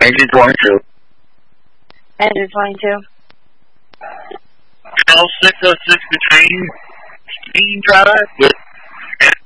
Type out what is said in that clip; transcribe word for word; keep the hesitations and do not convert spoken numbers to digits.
Engine twenty-two. Engine twenty-two. L six oh six between Steam Drive with